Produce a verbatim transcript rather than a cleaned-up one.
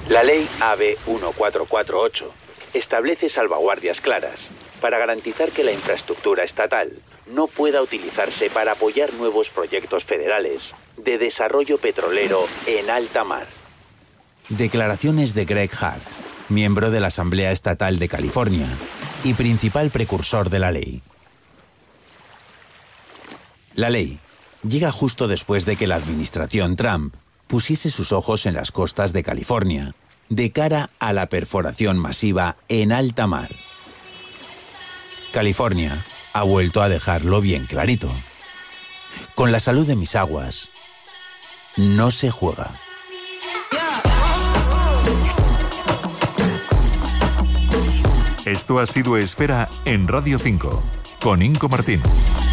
La ley A B mil cuatrocientos cuarenta y ocho establece salvaguardias claras para garantizar que la infraestructura estatal no pueda utilizarse para apoyar nuevos proyectos federales de desarrollo petrolero en alta mar. Declaraciones de Greg Hart, miembro de la Asamblea Estatal de California y principal precursor de la ley. La ley llega justo después de que la administración Trump pusiese sus ojos en las costas de California, de cara a la perforación masiva en alta mar. California ha vuelto a dejarlo bien clarito. Con la salud de mis aguas, no se juega. Esto ha sido Esfera en Radio cinco, con Inco Martín.